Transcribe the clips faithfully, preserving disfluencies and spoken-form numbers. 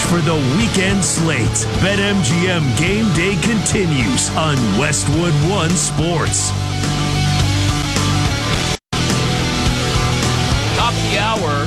for the weekend slate. BetMGM Game Day continues on Westwood One Sports. Top of the hour.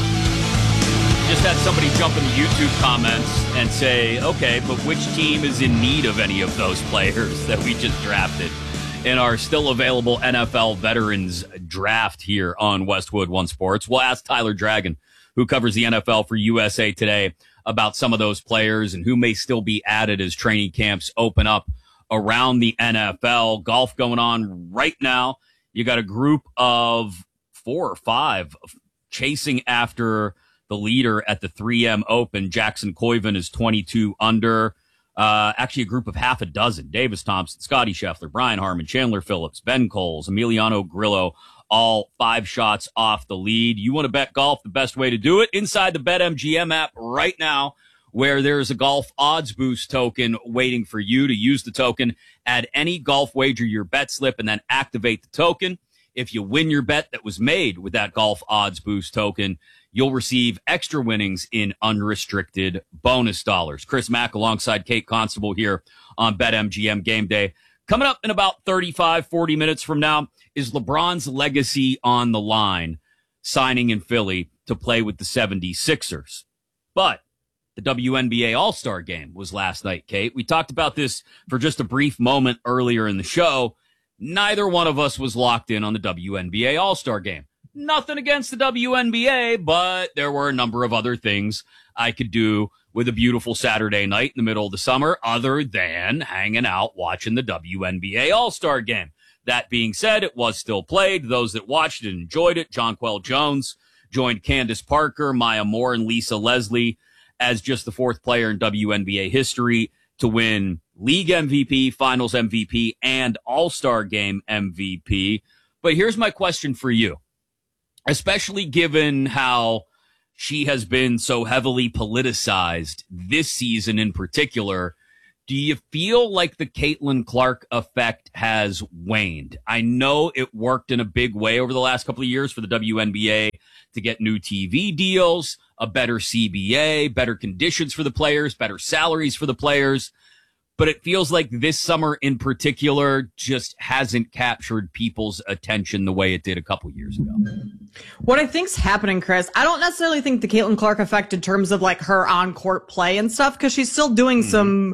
Just had somebody jump in the YouTube comments and say, okay, but which team is in need of any of those players that we just drafted in our still available N F L Veterans Draft here on Westwood One Sports? We'll ask Tyler Dragon, who covers the N F L for U S A Today, about some of those players and who may still be added as training camps open up around the N F L. Golf going on right now. You got a group of four or five chasing after the leader at the three M Open. Jackson Koiven is twenty-two under. Uh, actually, a group of half a dozen. Davis Thompson, Scotty Scheffler, Brian Harman, Chandler Phillips, Ben Coles, Emiliano Grillo, all five shots off the lead. You want to bet golf? The best way to do it, inside the BetMGM app right now, where there's a golf odds boost token waiting for you to use the token. Add any golf wager your bet slip and then activate the token. If you win your bet that was made with that golf odds boost token, you'll receive extra winnings in unrestricted bonus dollars. Chris Mack alongside Kate Constable here on BetMGM Game Day. Coming up in about thirty-five, forty minutes from now is LeBron's legacy on the line, signing in Philly to play with the seventy-sixers. But the W N B A All-Star Game was last night, Kate. We talked about this for just a brief moment earlier in the show. Neither one of us was locked in on the W N B A All-Star Game. Nothing against the W N B A, but there were a number of other things I could do with a beautiful Saturday night in the middle of the summer other than hanging out watching the W N B A All-Star Game. That being said, it was still played. Those that watched it enjoyed it. Jonquel Jones joined Candace Parker, Maya Moore, and Lisa Leslie as just the fourth player in W N B A history to win League M V P, Finals M V P, and All-Star Game M V P. But here's my question for you, especially given how she has been so heavily politicized this season in particular. Do you feel like the Caitlin Clark effect has waned? I know it worked in a big way over the last couple of years for the W N B A to get new T V deals, a better C B A, better conditions for the players, better salaries for the players. But it feels like this summer in particular just hasn't captured people's attention the way it did a couple years ago. What I think's happening, Chris, I don't necessarily think the Caitlin Clark effect in terms of like her on-court play and stuff, because she's still doing mm. some,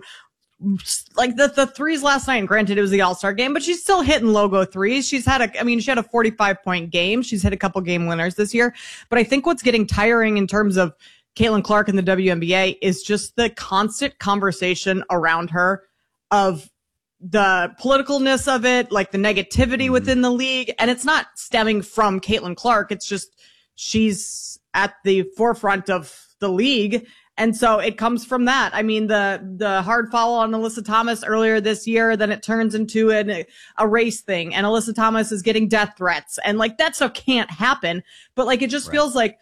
like the, the threes last night, and granted it was the All-Star game, but she's still hitting logo threes. She's had a, I mean, she had a forty-five point game. She's hit a couple game winners this year. But I think what's getting tiring in terms of Caitlin Clark in the W N B A is just the constant conversation around her of the politicalness of it, like the negativity mm-hmm. within the league. And it's not stemming from Caitlin Clark. It's just she's at the forefront of the league. And so it comes from that. I mean, the, the hard foul on Alyssa Thomas earlier this year, then it turns into an, a race thing. And Alyssa Thomas is getting death threats. And like, that stuff can't happen. But like, it just right. feels like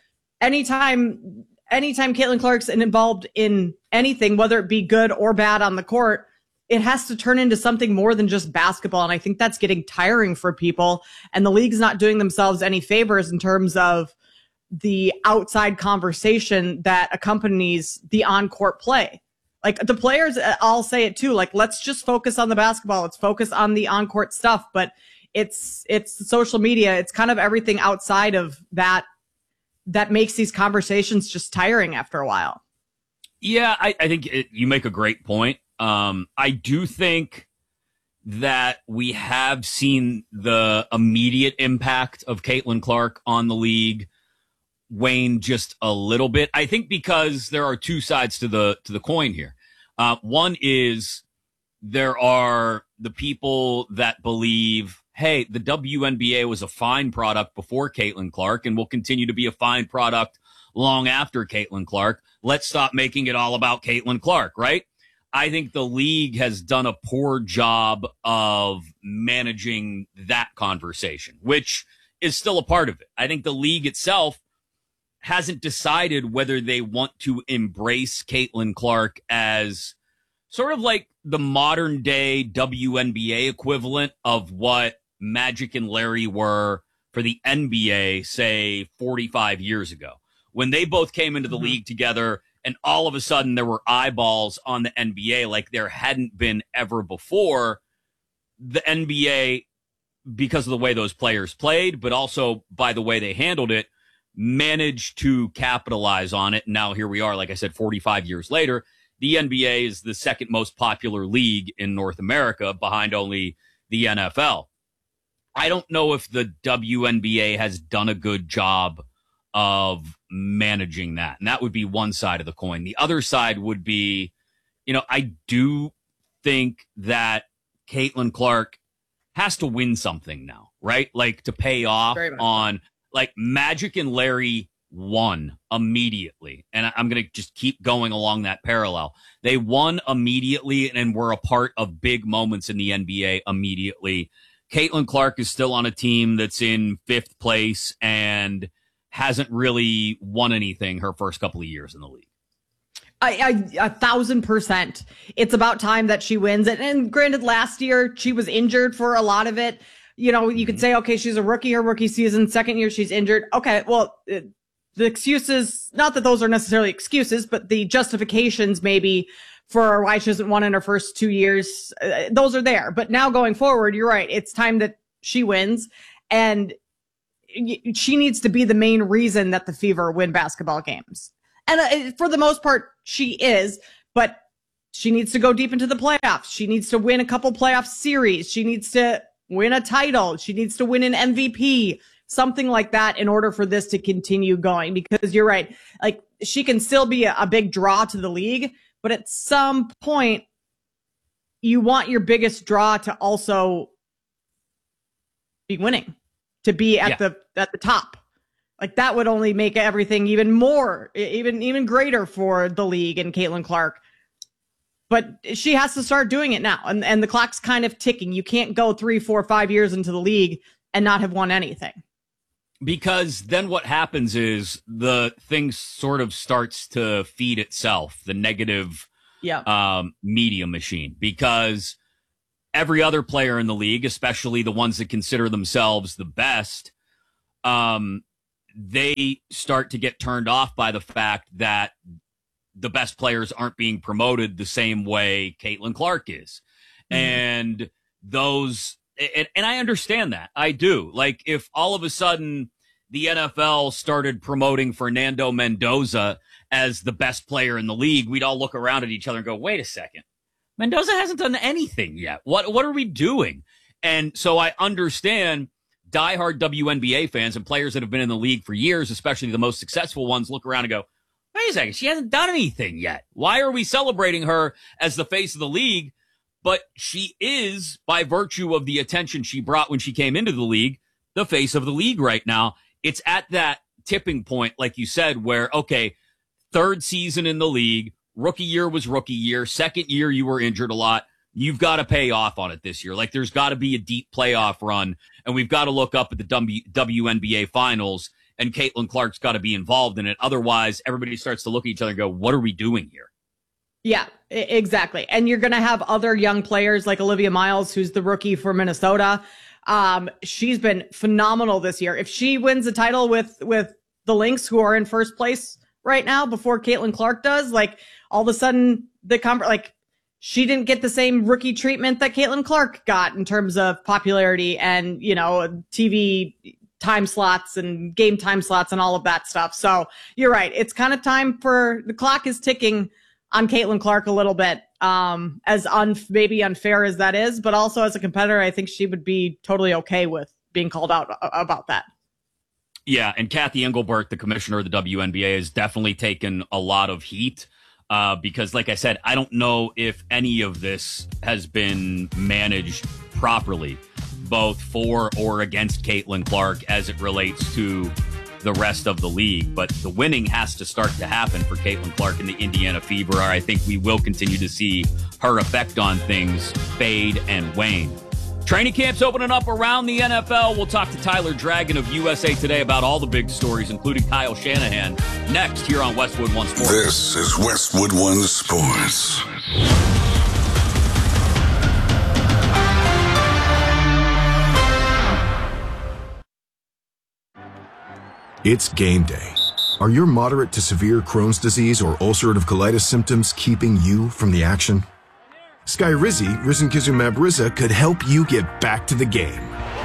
anytime, anytime Caitlin Clark's involved in anything, whether it be good or bad on the court, it has to turn into something more than just basketball. And I think that's getting tiring for people. And the league's not doing themselves any favors in terms of the outside conversation that accompanies the on-court play. Like the players, I'll say it too, like, let's just focus on the basketball. Let's focus on the on-court stuff. But it's, it's social media. It's kind of everything outside of that that makes these conversations just tiring after a while. Yeah, I, I think it, you make a great point. Um, I do think that we have seen the immediate impact of Caitlin Clark on the league wane just a little bit. I think because there are two sides to the to the coin here. Uh, one is there are the people that believe, hey, the W N B A was a fine product before Caitlin Clark and will continue to be a fine product long after Caitlin Clark. Let's stop making it all about Caitlin Clark, right? I think the league has done a poor job of managing that conversation, which is still a part of it. I think the league itself hasn't decided whether they want to embrace Caitlin Clark as sort of like the modern day W N B A equivalent of what Magic and Larry were for the N B A, say, forty-five years ago. When they both came into the mm-hmm. league together, and all of a sudden there were eyeballs on the N B A like there hadn't been ever before. The N B A, because of the way those players played, but also by the way they handled it, managed to capitalize on it. And now here we are, like I said, forty-five years later. The N B A is the second most popular league in North America, behind only the N F L. I don't know if the W N B A has done a good job of managing that. And that would be one side of the coin. The other side would be, you know, I do think that Caitlin Clark has to win something now, right? Like to pay off on, like, Magic and Larry won immediately. And I'm going to just keep going along that parallel. They won immediately and were a part of big moments in the N B A immediately. Caitlin Clark is still on a team that's in fifth place and hasn't really won anything her first couple of years in the league. I, I, a thousand percent. It's about time that she wins. And, and granted, last year she was injured for a lot of it. You know, you could say, okay, she's a rookie, her rookie season. Second year, she's injured. Okay, well, it, the excuses, not that those are necessarily excuses, but the justifications maybe for why she hasn't won in her first two years, uh, those are there. But now going forward, you're right. It's time that she wins. And y- she needs to be the main reason that the Fever win basketball games. And uh, for the most part, she is. But she needs to go deep into the playoffs. She needs to win a couple playoff series. She needs to win a title. She needs to win an M V P. Something like that in order for this to continue going, because you're right. Like, she can still be a, a big draw to the league, but at some point you want your biggest draw to also be winning, to be at yeah. the, at the top. Like, that would only make everything even more, even, even greater for the league and Caitlin Clark. But she has to start doing it now. And, and the clock's kind of ticking. You can't go three, four, five years into the league and not have won anything. Because then what happens is the thing sort of starts to feed itself, the negative yeah. um, media machine. Because every other player in the league, especially the ones that consider themselves the best, um, they start to get turned off by the fact that the best players aren't being promoted the same way Caitlin Clark is. Mm. And those... And, and I understand that. I do. Like, if all of a sudden the N F L started promoting Fernando Mendoza as the best player in the league, we'd all look around at each other and go, wait a second. Mendoza hasn't done anything yet. What, what are we doing? And so I understand diehard W N B A fans and players that have been in the league for years, especially the most successful ones, look around and go, wait a second, she hasn't done anything yet. Why are we celebrating her as the face of the league? But she is, by virtue of the attention she brought when she came into the league, the face of the league right now. It's at that tipping point, like you said, where, okay, third season in the league, rookie year was rookie year, second year you were injured a lot. You've got to pay off on it this year. Like, there's got to be a deep playoff run, and we've got to look up at the W N B A finals, and Caitlin Clark's got to be involved in it. Otherwise, everybody starts to look at each other and go, what are we doing here? Yeah, exactly. And you're going to have other young players like Olivia Miles, who's the rookie for Minnesota. Um, she's been phenomenal this year. If she wins the title with, with the Lynx, who are in first place right now before Caitlin Clark does, like, all of a sudden the conference, like, she didn't get the same rookie treatment that Caitlin Clark got in terms of popularity and, you know, T V time slots and game time slots and all of that stuff. So you're right. It's kind of time for, the clock is ticking on Caitlin Clark a little bit, um, as un- maybe unfair as that is, but also as a competitor, I think she would be totally okay with being called out about that. Yeah, and Kathy Engelbert, the commissioner of the W N B A, has definitely taken a lot of heat uh, because, like I said, I don't know if any of this has been managed properly, both for or against Caitlin Clark as it relates to the rest of the league. But the winning has to start to happen for Caitlin Clark and the Indiana Fever. I think we will continue to see her effect on things fade and wane. Training camps opening up around the N F L. We'll talk to Tyler Dragon of U S A Today about all the big stories, including Kyle Shanahan, next here on Westwood One Sports. This is Westwood One Sports. It's game day. Are your moderate to severe Crohn's disease or ulcerative colitis symptoms keeping you from the action? Skyrizi, risankizumab Riza, could help you get back to the game.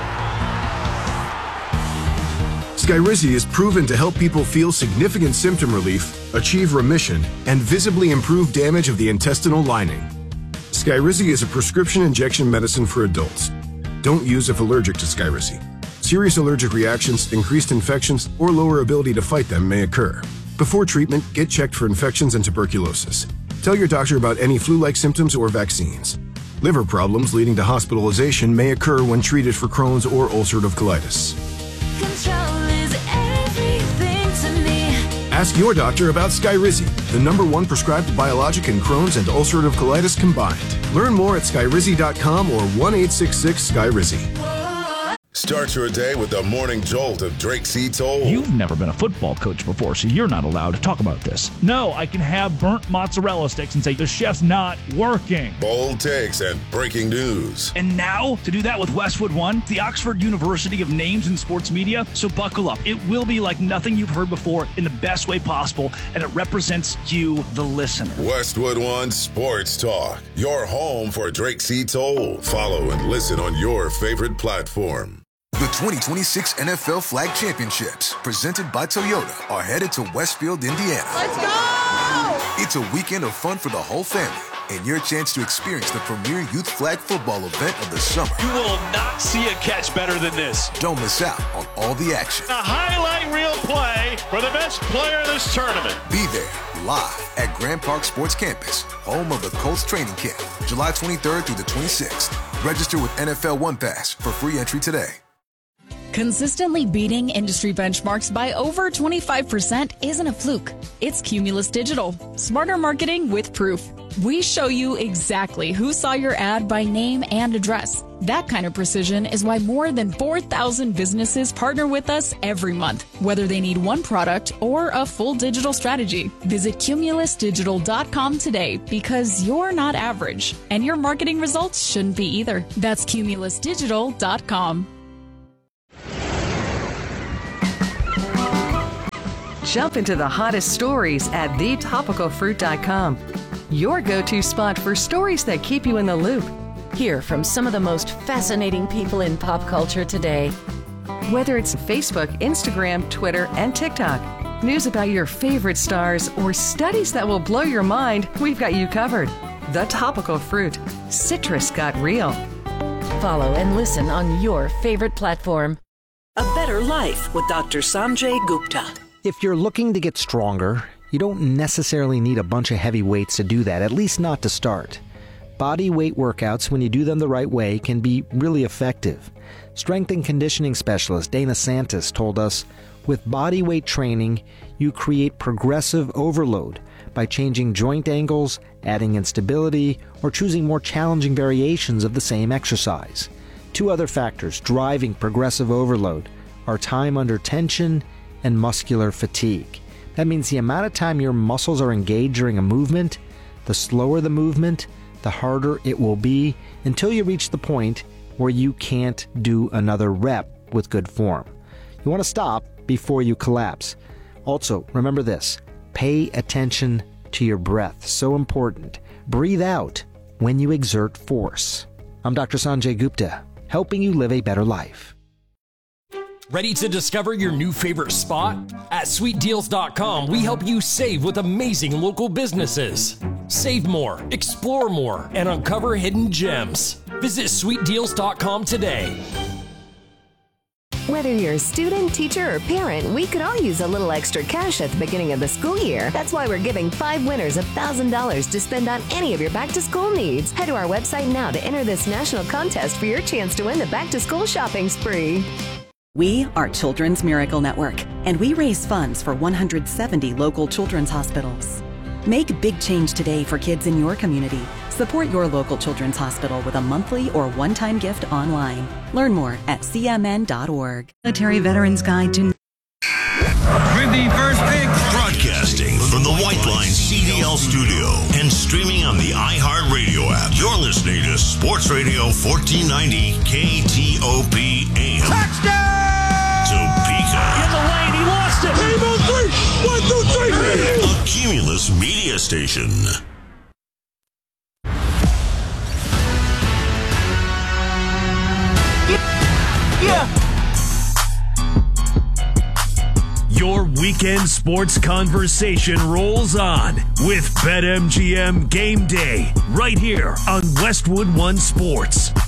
Skyrizi is proven to help people feel significant symptom relief, achieve remission, and visibly improve damage of the intestinal lining. Skyrizi is a prescription injection medicine for adults. Don't use if allergic to Skyrizi. Serious allergic reactions, increased infections, or lower ability to fight them may occur. Before treatment, get checked for infections and tuberculosis. Tell your doctor about any flu-like symptoms or vaccines. Liver problems leading to hospitalization may occur when treated for Crohn's or ulcerative colitis. Control is everything to me. Ask your doctor about Skyrizi, the number one prescribed biologic in Crohn's and ulcerative colitis combined. Learn more at skyrizi dot com or one eight six six Skyrizi. Start your day with the morning jolt of Drake C. Toll. You've never been a football coach before, so you're not allowed to talk about this. No, I can have burnt mozzarella sticks and say the chef's not working. Bold takes and breaking news. And now, to do that with Westwood One, the Oxford University of Names in Sports Media, so buckle up. It will be like nothing you've heard before in the best way possible, and it represents you, the listener. Westwood One Sports Talk, your home for Drake C. Toll. Follow and listen on your favorite platform. The twenty twenty-six N F L Flag Championships, presented by Toyota, are headed to Westfield, Indiana. Let's go! It's a weekend of fun for the whole family and your chance to experience the premier youth flag football event of the summer. You will not see a catch better than this. Don't miss out on all the action. A highlight reel play for the best player of this tournament. Be there live at Grand Park Sports Campus, home of the Colts training camp, July twenty-third through the twenty-sixth. Register with N F L One Pass for free entry today. Consistently beating industry benchmarks by over twenty-five percent isn't a fluke. It's Cumulus Digital. Smarter marketing with proof. We show you exactly who saw your ad by name and address. That kind of precision is why more than four thousand businesses partner with us every month, whether they need one product or a full digital strategy. Visit cumulus digital dot com today because you're not average, and your marketing results shouldn't be either. That's cumulus digital dot com. Jump into the hottest stories at the topical fruit dot com. Your go-to spot for stories that keep you in the loop. Hear from some of the most fascinating people in pop culture today. Whether it's Facebook, Instagram, Twitter, and TikTok, news about your favorite stars, or studies that will blow your mind, we've got you covered. The Topical Fruit. Citrus got real. Follow and listen on your favorite platform. A Better Life with Doctor Sanjay Gupta. If you're looking to get stronger, you don't necessarily need a bunch of heavy weights to do that, at least not to start. Body weight workouts, when you do them the right way, can be really effective. Strength and conditioning specialist Dana Santis told us, with body weight training, you create progressive overload by changing joint angles, adding instability, or choosing more challenging variations of the same exercise. Two other factors driving progressive overload are time under tension and muscular fatigue. That means the amount of time your muscles are engaged during a movement, the slower the movement, the harder it will be until you reach the point where you can't do another rep with good form. You want to stop before you collapse. Also, remember this, pay attention to your breath. So important. Breathe out when you exert force. I'm Doctor Sanjay Gupta, helping you live a better life. Ready to discover your new favorite spot? At sweet deals dot com, we help you save with amazing local businesses. Save more, explore more, and uncover hidden gems. Visit sweet deals dot com today. Whether you're a student, teacher, or parent, we could all use a little extra cash at the beginning of the school year. That's why we're giving five winners one thousand dollars to spend on any of your back-to-school needs. Head to our website now to enter this national contest for your chance to win the back-to-school shopping spree. We are Children's Miracle Network, and we raise funds for one hundred seventy local children's hospitals. Make a big change today for kids in your community. Support your local children's hospital with a monthly or one-time gift online. Learn more at c m n dot org. Military Veterans Guide to... With the first pick. Broadcasting from the White Line C D L studio and streaming on the iHeartRadio app. You're listening to Sports Radio fourteen ninety K T O P A M. Touchdown! Topeka. In the lane, he lost it. He moved three. One, two, three. A Cumulus media station. Yeah. Your weekend sports conversation rolls on with BetMGM Game Day right here on Westwood One Sports.